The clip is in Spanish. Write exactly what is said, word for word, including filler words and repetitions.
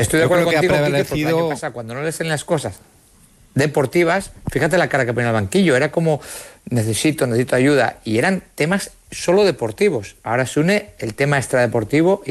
Estoy de Yo acuerdo creo que ha contigo, Quique, porque el prevalecido- año pasado, cuando no le salen las cosas deportivas, fíjate la cara que ponía el banquillo, era como necesito, necesito ayuda, y eran temas solo deportivos. Ahora se une el tema extradeportivo y